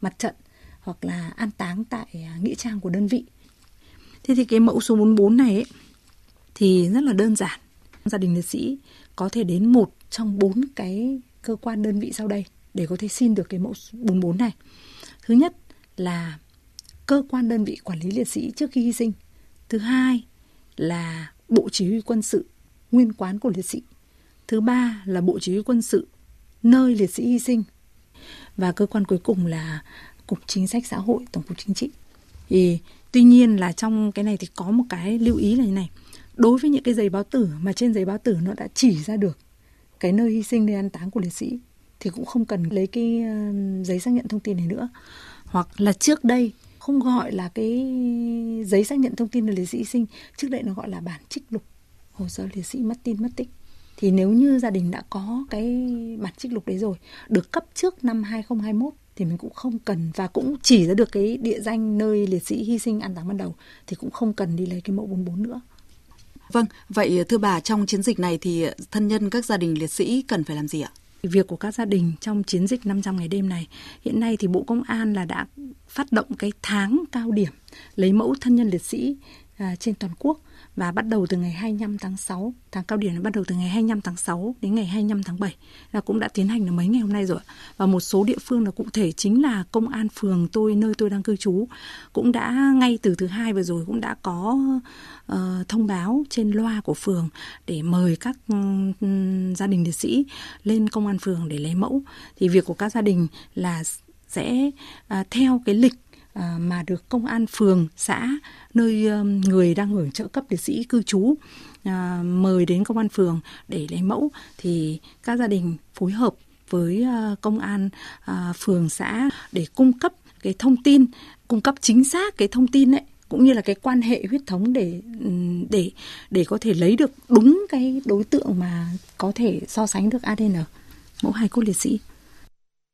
mặt trận hoặc là an táng tại nghĩa trang của đơn vị. Thế thì cái mẫu số 44 này ấy, thì rất là đơn giản. Gia đình liệt sĩ có thể đến một trong 4 cái cơ quan đơn vị sau đây để có thể xin được cái mẫu 44 này. Thứ nhất là cơ quan đơn vị quản lý liệt sĩ trước khi hy sinh. Thứ hai là Bộ Chỉ huy Quân sự nguyên quán của liệt sĩ. Thứ ba là Bộ Chỉ huy Quân sự nơi liệt sĩ hy sinh. Và cơ quan cuối cùng là Cục Chính sách Xã hội, Tổng cục Chính trị. Thì tuy nhiên là trong cái này thì có một cái lưu ý là như này. Đối với những cái giấy báo tử mà trên giấy báo tử nó đã chỉ ra được cái nơi hy sinh, nơi an táng của liệt sĩ thì cũng không cần lấy cái giấy xác nhận thông tin này nữa. Hoặc là trước đây không gọi là cái giấy xác nhận thông tin là liệt sĩ hy sinh, trước đây nó gọi là bản trích lục hồ sơ liệt sĩ mất tin mất tích. Thì nếu như gia đình đã có cái bản trích lục đấy rồi, được cấp trước năm 2021 thì mình cũng không cần, và cũng chỉ ra được cái địa danh nơi liệt sĩ hy sinh an táng ban đầu thì cũng không cần đi lấy cái mẫu 44 nữa. Vâng, vậy thưa bà, trong chiến dịch này thì thân nhân các gia đình liệt sĩ cần phải làm gì ạ? Việc của các gia đình trong chiến dịch 500 ngày đêm này, hiện nay thì Bộ Công an là đã phát động cái tháng cao điểm lấy mẫu thân nhân liệt sĩ trên toàn quốc, và bắt đầu từ ngày 25 tháng 6, tháng cao điểm bắt đầu từ ngày 25 tháng 6 đến ngày 25 tháng 7, là cũng đã tiến hành được mấy ngày hôm nay rồi. Và một số địa phương là cụ thể chính là công an phường nơi tôi đang cư trú cũng đã ngay từ thứ Hai vừa rồi cũng đã có thông báo trên loa của phường để mời các gia đình liệt sĩ lên công an phường để lấy mẫu. Thì việc của các gia đình là sẽ theo cái lịch mà được công an phường, xã nơi người đang hưởng trợ cấp liệt sĩ cư trú mời đến công an phường để lấy mẫu, thì các gia đình phối hợp với công an phường, xã để cung cấp cái thông tin, cung cấp chính xác cái thông tin ấy, cũng như là cái quan hệ huyết thống để có thể lấy được đúng cái đối tượng mà có thể so sánh được ADN mẫu hài cốt liệt sĩ.